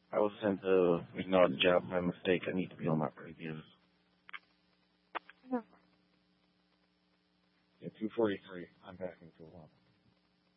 I was sent to ignore the job by mistake. I need to be on my previews. No. Yeah, 2:43. I'm back in 2:11.